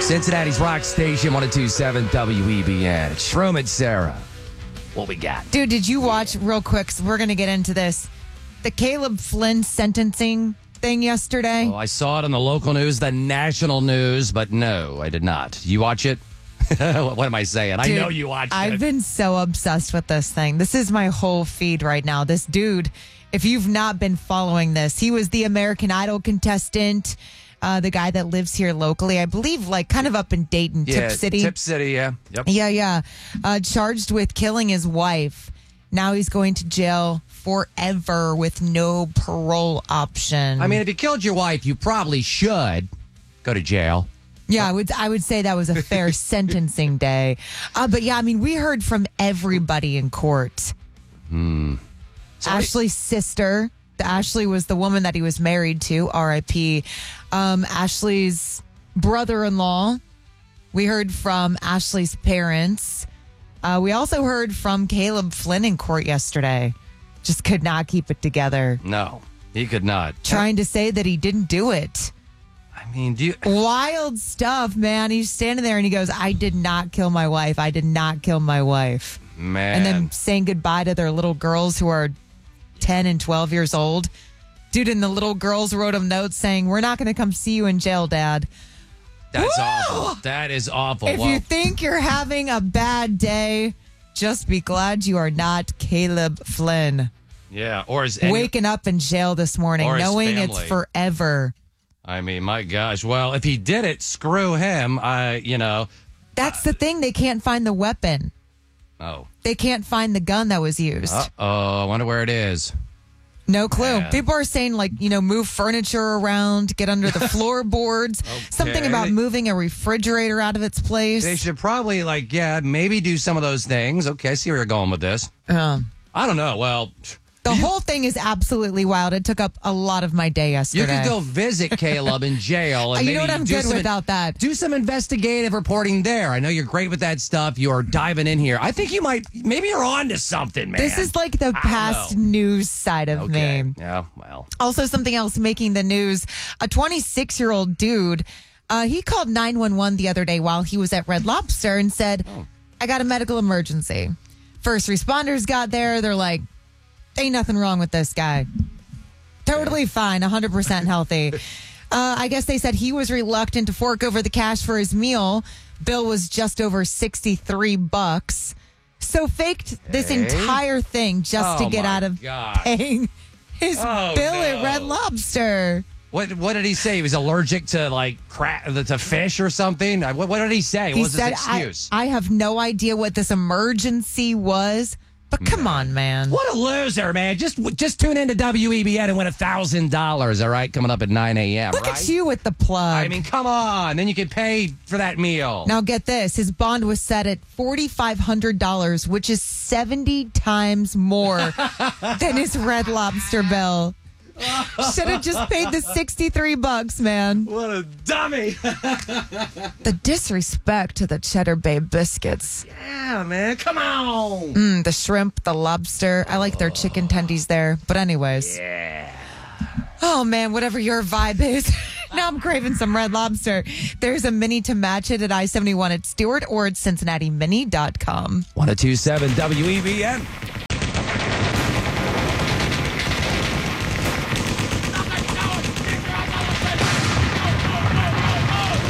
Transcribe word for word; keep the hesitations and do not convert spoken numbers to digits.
Cincinnati's rock station, one oh two point seven W E B N. It's Shroom and Sarah. What we got? Dude, did you watch, real quick, so we're going to get into this, the Caleb Flynn sentencing thing yesterday? Oh, I saw it on the local news, the national news, but no, I did not. You watch it? What am I saying? Dude, I know you watched I've it. I've been so obsessed with this thing. This is my whole feed right now. This dude, if you've not been following this, he was the American Idol contestant, uh, the guy that lives here locally, I believe, like kind of up in Dayton, yeah, Tip City. Tip City, yeah. Yep. Yeah, yeah. Uh, charged with killing his wife. Now he's going to jail forever with no parole option. I mean, if you killed your wife, you probably should go to jail. Yeah, I would I would say that was a fair sentencing day. Uh, but yeah, I mean, we heard from everybody in court. Hmm. Ashley's sister. Ashley was the woman that he was married to, R I P Um, Ashley's brother-in-law. We heard from Ashley's parents. Uh, we also heard from Caleb Flynn in court yesterday. Just could not keep it together. No, he could not. Trying to say that he didn't do it. I mean, do you... Wild stuff, man. He's standing there and he goes, I did not kill my wife. I did not kill my wife. Man. And then saying goodbye to their little girls who are ten and twelve years old. Dude, and the little girls wrote him notes saying, we're not going to come see you in jail, Dad. That's Woo! awful. That is awful. If Well, you think you're having a bad day, just be glad you are not Caleb Flynn. yeah, or is any... Waking up in jail this morning, Or his knowing it's family. forever. I mean, my gosh. Well, if he did it, screw him. I, you know. That's the thing. They can't find the weapon. Oh. They can't find the gun that was used. Uh-oh. I wonder where it is. No clue. Man. People are saying, like, you know, move furniture around, get under the floorboards. Okay. Something about moving a refrigerator out of its place. They should probably, like, yeah, maybe do some of those things. Okay, I see where you're going with this. Um, I don't know. Well, the whole thing is absolutely wild. It took up a lot of my day yesterday. you could go visit Caleb in jail. And you know maybe what? I'm do good some, without that. Do some investigative reporting there. I know you're great with that stuff. You're diving in here. I think you might, maybe you're on to something, man. This is like the past know. news side of okay. me. Yeah, well. Also, something else making the news. A twenty-six-year-old dude, uh, he called nine one one the other day while he was at Red Lobster and said, Oh. I got a medical emergency. First responders got there. They're like, ain't nothing wrong with this guy. Totally fine, one hundred percent healthy. Uh, I guess they said he was reluctant to fork over the cash for his meal. Bill was just over sixty-three bucks. So faked this Okay. entire thing just Oh, to get my out of God. paying his Oh, bill no. at Red Lobster. What what did he say? He was allergic to like crap, to fish or something. What, what did he say? What He was said, his I, excuse? I have no idea what this emergency was, but come on, man. What a loser, man! Just just tune into W E B N and win a thousand dollars. All right, coming up at nine a.m. Look right? at you with the plug. I mean, come on. Then you could pay for that meal. Now get this, his bond was set at forty-five hundred dollars, which is seventy times more than his Red Lobster bill. Should have just paid the sixty-three bucks, man. What a dummy! The disrespect to the Cheddar Bay biscuits. Yeah, man. Come on. Mm, the shrimp, the lobster. I like their chicken tendies there. But anyways. Yeah. Oh, man, whatever your vibe is. Now I'm craving some Red Lobster. There's a mini to match it at I seventy-one at Stewart or at Cincinnati Mini dot com. one oh two point seven W E B N.